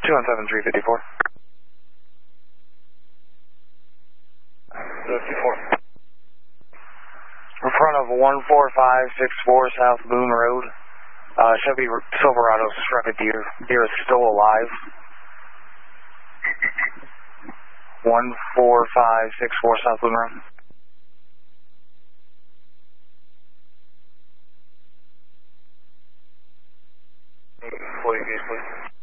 217-354. 54. In front of 14564 South Boone Road. Chevy Silverado struck a deer. Deer is still alive. 14564 South Boone Road. Please.